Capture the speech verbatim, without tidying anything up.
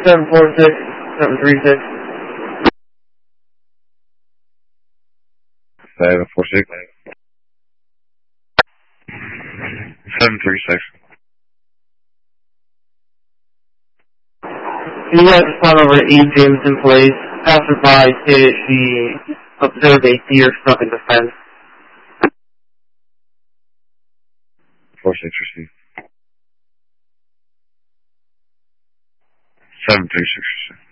seven four six, seven three six. seven four six. seven three six. Can you guys respond over to E. Jameson, please? Passerby stated she observed a deer stuck in the fence. four six received. seven three six received.